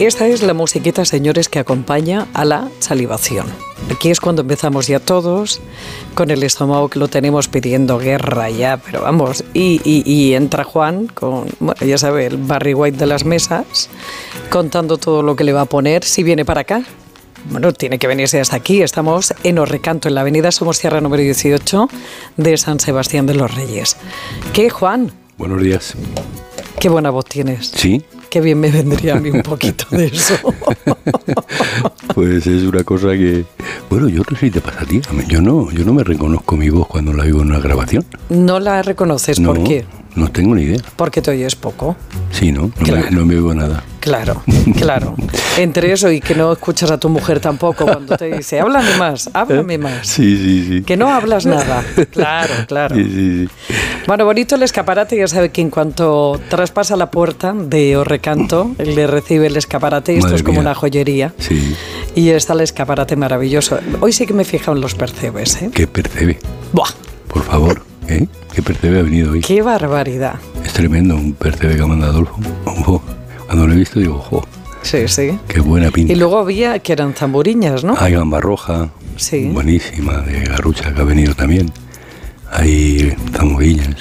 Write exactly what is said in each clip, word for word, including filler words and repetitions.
Esta es la musiquita, señores, que acompaña a la salivación. Aquí es cuando empezamos ya todos, con el estómago que lo tenemos pidiendo guerra ya, pero vamos, y, y, y entra Juan con, bueno, ya sabe, el Barry White de las mesas, contando todo lo que le va a poner, si viene para acá. Bueno, tiene que venirse hasta aquí. Estamos en Orrecanto, en la avenida Somosierra número dieciocho de San Sebastián de los Reyes. ¿Qué, Juan? Buenos días. Qué buena voz tienes. ¿Sí? Qué bien me vendría a mí un poquito de eso. Pues es una cosa que... Bueno, yo no sé si te pasa a ti. Yo no, yo no me reconozco mi voz cuando la oigo en una grabación. ¿No la reconoces? No, ¿Por qué? No tengo ni idea. Porque te oyes poco. Sí, ¿no? No, Claro. me, no me oigo nada. Claro, claro. Entre eso y que no escuchas a tu mujer tampoco cuando te dice, háblame más, háblame más. Sí, sí, sí. Que no hablas nada. Claro, claro. Sí, sí, sí. Bueno, bonito el escaparate. Ya sabe que en cuanto traspasa la puerta de Orrecanto, le recibe el escaparate. Y esto Madre es como mía. una joyería. Sí. Y está el escaparate maravilloso. Hoy sí que me he fijado en los percebes, ¿eh? ¿Qué percebe? ¡Buah! Por favor, ¿eh? ¿Qué percebe ha venido hoy? ¡Qué barbaridad! Es tremendo, un percebe que ha mandado Adolfo. Ojo. Cuando lo he visto digo, ojo, Sí, sí. qué buena pinta. Y luego había que eran zamburiñas, ¿no? Hay gamba roja, Sí. buenísima, de garrucha que ha venido también. Hay zamorillas,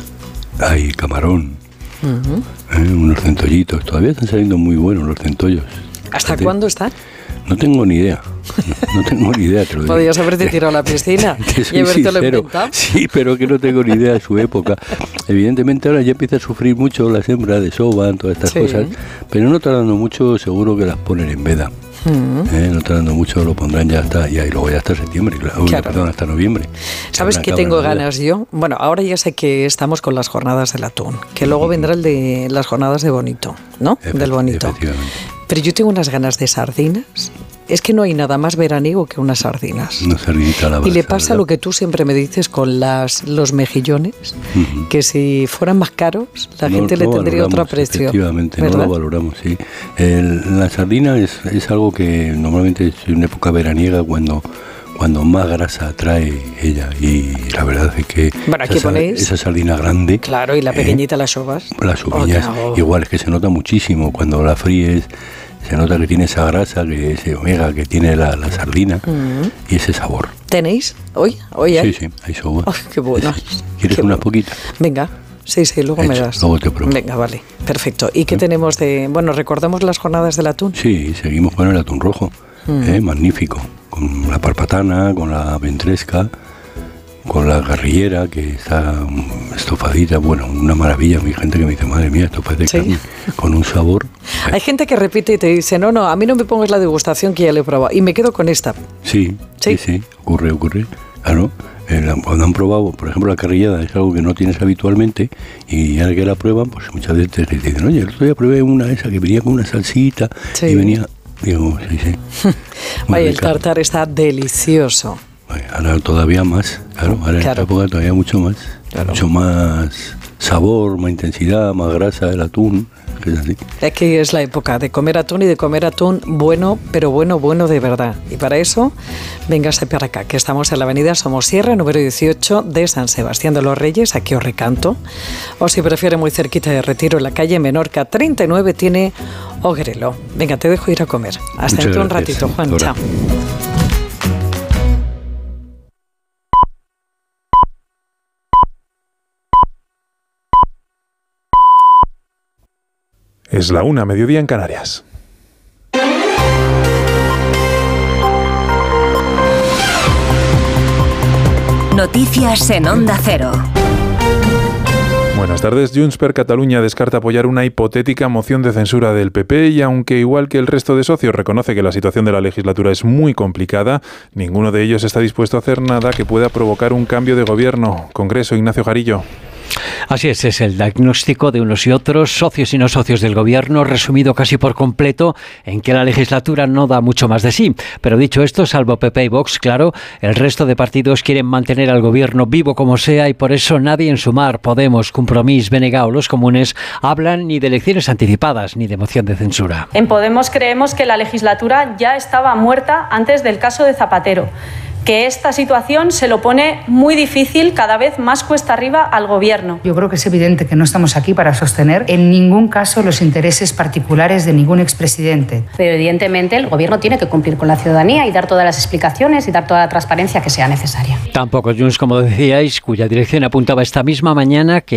hay camarón, Ujú. ¿eh? Unos centollitos. Todavía están saliendo muy buenos los centollos. ¿Hasta Fíjate. cuándo están? No tengo ni idea. No, no tengo ni idea, te lo digo. Podías haberte tirado a la piscina Te soy y habértelo sincero. inventado. Sí, pero que no tengo ni idea de su época. Evidentemente ahora ya empieza a sufrir mucho la hembras de soban, todas estas Sí. cosas, pero no tardando mucho seguro que las ponen en veda. Mm. ¿Eh? No tardando mucho lo pondrán ya hasta, ya, y luego ya hasta septiembre, claro, Claro. perdón, hasta noviembre. ¿Sabes Habrá qué que tengo habrá ganas yo? Bueno, ahora ya sé que estamos con las jornadas del atún, que luego vendrá el de las jornadas de Bonito, ¿no? Efe- Del Bonito. Efectivamente. Pero yo tengo unas ganas de sardinas. Es que no hay nada más veraniego que unas sardinas. Una sardinita a la Y le brasa, pasa ¿verdad? lo que tú siempre me dices con las los mejillones, Ujú. que si fueran más caros, la No- gente le no tendría otro valoramos, precio. Efectivamente, ¿verdad? no lo valoramos, sí. El- la sardina es, es algo que normalmente es en época veraniega cuando, cuando más grasa trae ella. Y la verdad es que Bueno, aquí esa, sar- ponéis- esa sardina grande, Claro, y la ¿eh? pequeñita las sobas. las uñas, Oh, igual es que se nota muchísimo cuando la fríes. Se nota que tiene esa grasa, que ese omega que tiene la, la sardina y ese sabor. ¿Tenéis? ¿Hoy? ¿Hoy hay? Sí, sí, hay sobra. Ay, qué bueno. ¿Quieres Qué unas bueno. poquitas? Venga, sí, sí, luego me Hecho, das. luego te pruebo. Venga, vale, perfecto. ¿Y qué tenemos de...? Bueno, ¿recordamos las jornadas del atún? Sí, seguimos con el atún rojo, ¿eh? Magnífico, con la parpatana, con la ventresca, con la garrillera, que está mm, estofadita, bueno, una maravilla. Mi gente que me dice, madre mía, esto parece Sí. carne, con un sabor. Hay gente que repite y te dice, no, no, a mí no me pongas la degustación que ya le he probado. Y me quedo con esta. Sí, Sí. sí, sí, ocurre, ocurre. Claro, eh, la- cuando han probado, por ejemplo, la carrillada es algo que no tienes habitualmente y ahora que la prueban, pues muchas veces te dicen, oye, el otro día probé una esa que venía con una salsita Sí. y venía, digo, sí, sí. Muy Vaya, el rica. tartar está delicioso. Ay, ahora todavía más, claro, ahora en Claro. esta época todavía mucho más, Claro. mucho más sabor, más intensidad, más grasa del atún, que es así. Es que es la época de comer atún y de comer atún bueno, pero bueno, bueno de verdad. Y para eso, véngase para acá, que estamos en la avenida Somosierra, número dieciocho de San Sebastián de los Reyes, aquí os recanto. O si prefiere muy cerquita de Retiro, en la calle Menorca treinta y nueve, tiene Ogrelo. Venga, te dejo ir a comer. Hasta Muchas dentro un gracias. ratito, Juan. Hasta ahora. Chao. Es la una, mediodía en Canarias. Noticias en Onda Cero. Buenas tardes. Junts per Catalunya descarta apoyar una hipotética moción de censura del P P y aunque igual que el resto de socios reconoce que la situación de la legislatura es muy complicada, ninguno de ellos está dispuesto a hacer nada que pueda provocar un cambio de gobierno. Congreso, Ignacio Jarillo. Así es, es el diagnóstico de unos y otros, socios y no socios del gobierno, resumido casi por completo en que la legislatura no da mucho más de sí. Pero dicho esto, salvo P P y Vox, claro, el resto de partidos quieren mantener al gobierno vivo como sea y por eso nadie en Sumar, Podemos, Compromís, B N G o los comunes hablan ni de elecciones anticipadas ni de moción de censura. En Podemos creemos que la legislatura ya estaba muerta antes del caso de Zapatero. que esta situación se lo pone muy difícil, cada vez más cuesta arriba al Gobierno. Yo creo que es evidente que no estamos aquí para sostener en ningún caso los intereses particulares de ningún expresidente. Pero evidentemente el Gobierno tiene que cumplir con la ciudadanía y dar todas las explicaciones y dar toda la transparencia que sea necesaria. Tampoco Junts, como decíais, cuya dirección apuntaba esta misma mañana que